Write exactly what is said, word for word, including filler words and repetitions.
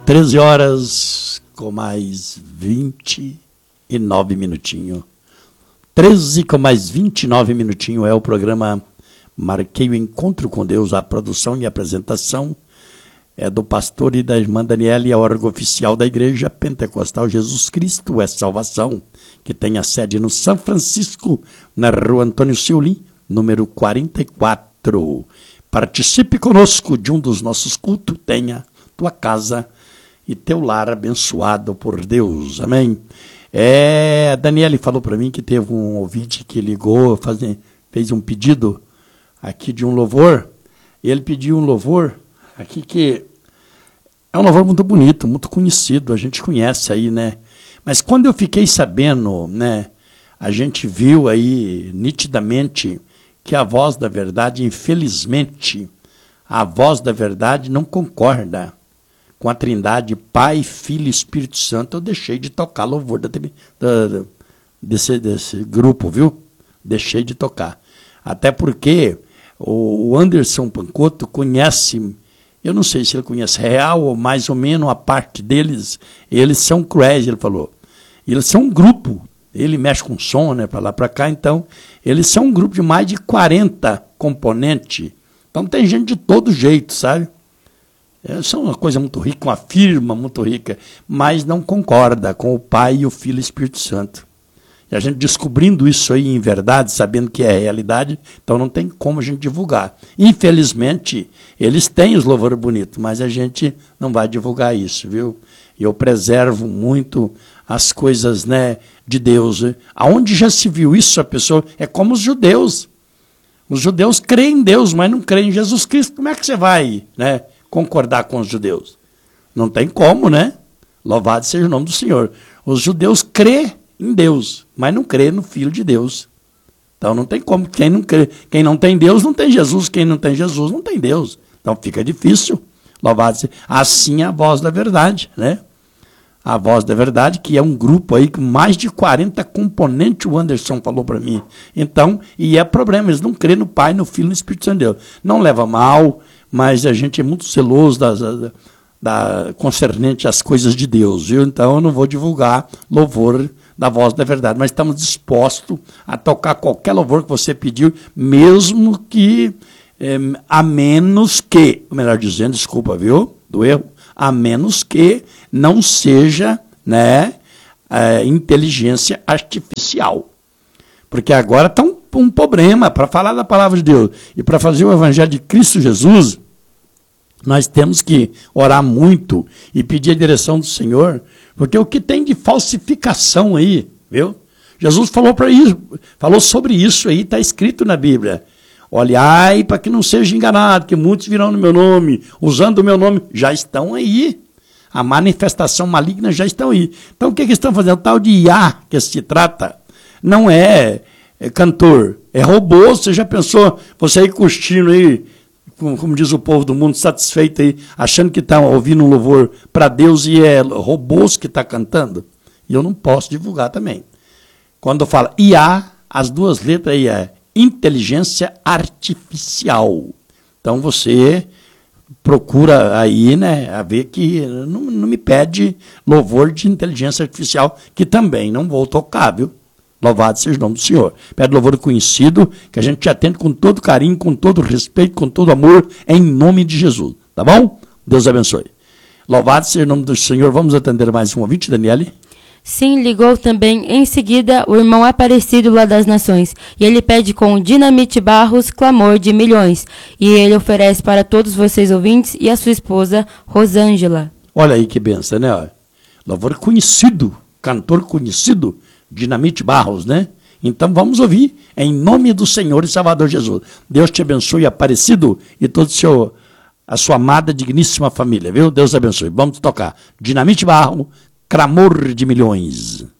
treze horas com mais vinte e nove minutinhos. treze com mais vinte e nove minutinhos é o programa Marquei o Encontro com Deus. A produção e apresentação é do pastor e da irmã Daniela, e a órgão oficial da Igreja Pentecostal Jesus Cristo é Salvação, que tem a sede no São Francisco, na rua Antônio Ciulim, número quarenta e quatro. Participe conosco de um dos nossos cultos, tenha tua casa e teu lar abençoado por Deus. Amém? É, a Daniela falou para mim que teve um ouvinte que ligou, faz, fez um pedido aqui de um louvor. Ele pediu um louvor aqui que é um louvor muito bonito, muito conhecido, a gente conhece aí, né? Mas quando eu fiquei sabendo, né, a gente viu aí nitidamente que a Voz da Verdade, infelizmente, a Voz da Verdade não concorda com a Trindade, Pai, Filho e Espírito Santo. Eu deixei de tocar louvor da, da, desse, desse grupo, viu? Deixei de tocar. Até porque o Anderson Pancoto conhece, eu não sei se ele conhece real ou mais ou menos a parte deles, eles são cruéis, ele falou. Eles são um grupo. Ele mexe com som, né, para lá, para cá, então, eles são um grupo de mais de quarenta componentes. Então tem gente de todo jeito, sabe? É, são uma coisa muito rica, uma firma muito rica, mas não concorda com o Pai e o Filho e o Espírito Santo. E a gente descobrindo isso aí em verdade, sabendo que é realidade, então não tem como a gente divulgar. Infelizmente, eles têm os louvores bonitos, mas a gente não vai divulgar isso, viu? E eu preservo muito as coisas, né, de Deus. Aonde já se viu isso, a pessoa é como os judeus. Os judeus creem em Deus, mas não creem em Jesus Cristo. Como é que você vai, né, concordar com os judeus? Não tem como, né? Louvado seja o nome do Senhor. Os judeus creem em Deus, mas não creem no Filho de Deus. Então não tem como. Quem não crê, quem não tem Deus não tem Jesus. Quem não tem Jesus não tem Deus. Então fica difícil. Louvado seja. Assim é a Voz da Verdade, né? A Voz da Verdade, que é um grupo aí com mais de quarenta componentes, o Anderson falou para mim. Então, e é problema, eles não creem no Pai, no Filho e no Espírito Santo de Deus. Não leva mal, mas a gente é muito celoso das, da, da, concernente às coisas de Deus, viu? Então eu não vou divulgar louvor da Voz da Verdade, mas estamos dispostos a tocar qualquer louvor que você pediu, mesmo que, é, a menos que, melhor dizendo, desculpa, viu, do erro, a menos que não seja, né, é, inteligência artificial. Porque agora está um, um problema para falar da palavra de Deus e para fazer o evangelho de Cristo Jesus. Nós temos que orar muito e pedir a direção do Senhor, porque o que tem de falsificação aí, viu? Jesus falou para isso, falou sobre isso aí, está escrito na Bíblia. Olhai para que não seja enganado, que muitos virão no meu nome, usando o meu nome, já estão aí. A manifestação maligna já estão aí. Então o que, que estão fazendo? O tal de I A que se trata não é, é cantor, é robô. Você já pensou, você aí curtindo aí, como, como diz o povo do mundo, satisfeito aí, achando que está ouvindo um louvor para Deus e é robôs que está cantando? E eu não posso divulgar também. Quando eu falo I A, as duas letras aí é inteligência artificial. Então você procura aí, né, a ver que não, não me pede louvor de inteligência artificial, que também não vou tocar, viu? Louvado seja o nome do Senhor. Pede louvor conhecido, que a gente te atende com todo carinho, com todo respeito, com todo amor, em nome de Jesus. Tá bom? Deus abençoe. Louvado seja o nome do Senhor. Vamos atender mais um ouvinte, Daniele? Sim, ligou também em seguida o irmão Aparecido lá das Nações. E ele pede com Dinamite Barros, Clamor de Milhões. E ele oferece para todos vocês ouvintes e a sua esposa, Rosângela. Olha aí que benção, né? Louvor conhecido, cantor conhecido, Dinamite Barros, né? Então vamos ouvir em nome do Senhor e Salvador Jesus. Deus te abençoe, Aparecido, e todo o seu, a sua amada, digníssima família, viu? Deus abençoe. Vamos tocar Dinamite Barros, Clamor de Milhões.